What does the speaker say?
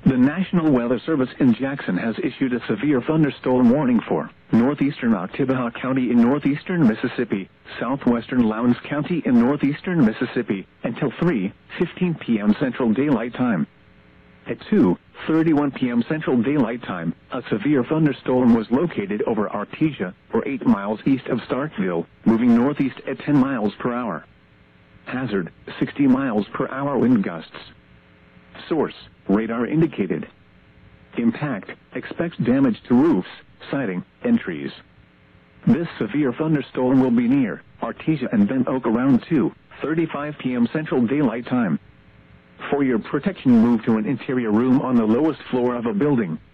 The National Weather Service in Jackson has issued a severe thunderstorm warning for northeastern Oktibbeha County in northeastern Mississippi, southwestern Lowndes County in northeastern Mississippi, until 3:15 p.m. Central Daylight Time. At 2:31 p.m. Central Daylight Time, a severe thunderstorm was located over Artesia, or 8 miles east of Starkville, moving northeast at 10 miles per hour. Hazard, 60 miles per hour wind gusts. Source, radar indicated. Impact, expects damage to roofs, siding, and trees. This severe thunderstorm will be near Artesia and Ben Oak around 2:35 p.m. Central Daylight Time. For your protection, move to an interior room on the lowest floor of a building.